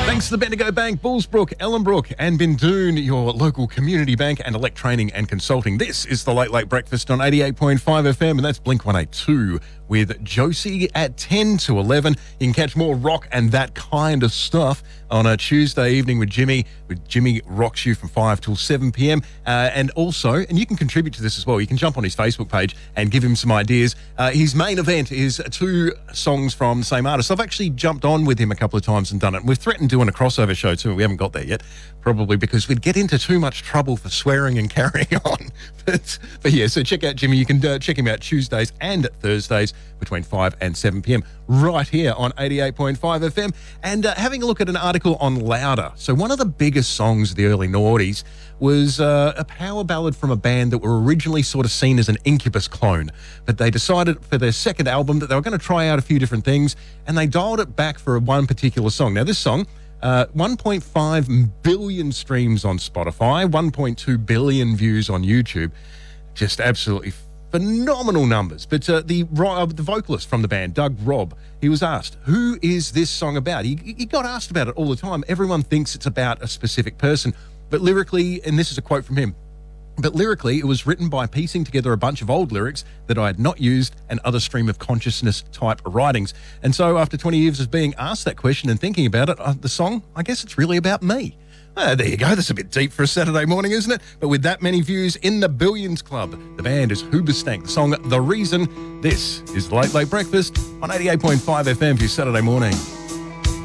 Thanks to the Bendigo Bank, Bullsbrook, Ellenbrook and Bindoon, your local community bank and elect training and consulting. This is the Late Late Breakfast on 88.5 FM, and that's Blink 182 with Josie at 10 to 11. You can catch more rock and that kind of stuff on a Tuesday evening with Jimmy. Jimmy rocks you from 5 till 7 p.m. And you can contribute to this as well. You can jump on his Facebook page and give him some ideas. His main event is 2 songs from the same artist. I've actually jumped on with him a couple of times and done it. We've threatened doing a crossover show too. We haven't got there yet, probably because we'd get into too much trouble for swearing and carrying on. But yeah, so check out Jimmy. You can check him out Tuesdays and Thursdays between 5 and 7 p.m. right here on 88.5 FM. And having a look at an article on Louder. So one of the biggest songs of the early noughties was a power ballad from a band that were originally sort of seen as an Incubus clone. But they decided for their second album that they were going to try out a few different things, and they dialed it back for one particular song. Now, this song, 1.5 billion streams on Spotify, 1.2 billion views on YouTube. Just absolutely phenomenal numbers. But the vocalist from the band, Doug Robb, he was asked, who is this song about? He got asked about it all the time. Everyone thinks it's about a specific person. But lyrically, and this is a quote from him, but lyrically, it was written by piecing together a bunch of old lyrics that I had not used and other stream of consciousness type writings. And so after 20 years of being asked that question and thinking about it, the song, I guess it's really about me. There you go. That's a bit deep for a Saturday morning, isn't it? But with that many views in the Billions Club, the band is Hoobastank. The song, The Reason. This is Late Late Breakfast on 88.5 FM for your Saturday morning.